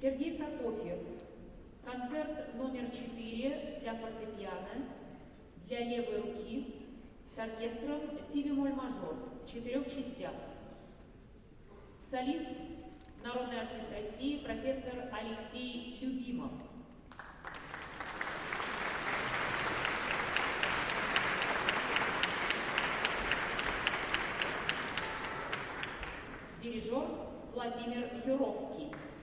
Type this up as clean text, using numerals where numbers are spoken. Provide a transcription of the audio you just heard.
Сергей Прокофьев. Концерт номер 4 для фортепиано, для левой руки с оркестром си-бемоль-мажор в 4 частях. Солист, народный артист России, профессор Алексей Любимов. Дирижер Владимир Юровский.